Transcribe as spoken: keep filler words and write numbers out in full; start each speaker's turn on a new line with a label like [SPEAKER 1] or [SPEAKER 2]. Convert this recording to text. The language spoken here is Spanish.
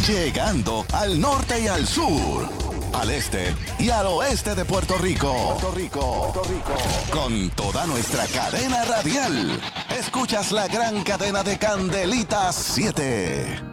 [SPEAKER 1] llegando al norte y al sur, al este y al oeste de Puerto Rico. Puerto Rico, Puerto Rico. Con toda nuestra cadena radial. Escuchas la gran cadena de Candelitas siete.